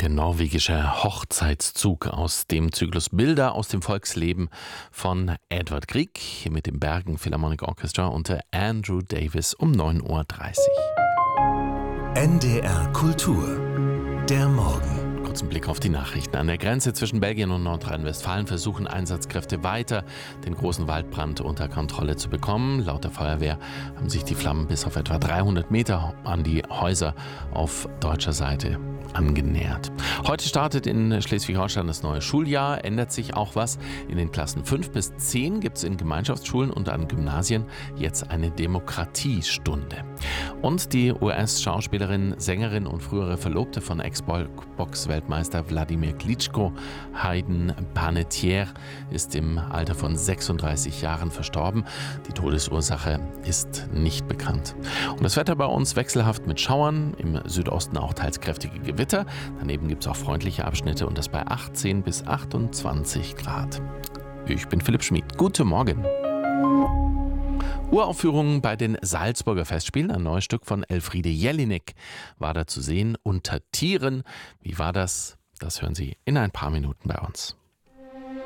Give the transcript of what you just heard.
Der norwegische Hochzeitszug aus dem Zyklus Bilder aus dem Volksleben von Edvard Grieg mit dem Bergen Philharmonic Orchestra unter Andrew Davis um 9:30 Uhr. NDR Kultur. Der Morgen. Kurzen Blick auf die Nachrichten. An der Grenze zwischen Belgien und Nordrhein-Westfalen versuchen Einsatzkräfte weiter, den großen Waldbrand unter Kontrolle zu bekommen. Laut der Feuerwehr haben sich die Flammen bis auf etwa 300 Meter an die Häuser auf deutscher Seite angenähert. Heute startet in Schleswig-Holstein das neue Schuljahr. Ändert sich auch was. In den Klassen 5 bis 10 gibt es in Gemeinschaftsschulen und an Gymnasien jetzt eine Demokratiestunde. Und die US-Schauspielerin, Sängerin und frühere Verlobte von Ex-Box-Weltmeister Wladimir Klitschko, Hayden Panettiere, ist im Alter von 36 Jahren verstorben. Die Todesursache ist nicht bekannt. Und das Wetter bei uns wechselhaft mit Schauern, im Südosten auch teils kräftige Gewitter. Daneben gibt es auch freundliche Abschnitte und das bei 18 bis 28 Grad. Ich bin Philipp Schmid. Guten Morgen. Uraufführung bei den Salzburger Festspielen. Ein neues Stück von Elfriede Jelinek war da zu sehen. Unter Tieren. Wie war das? Das hören Sie in ein paar Minuten bei uns.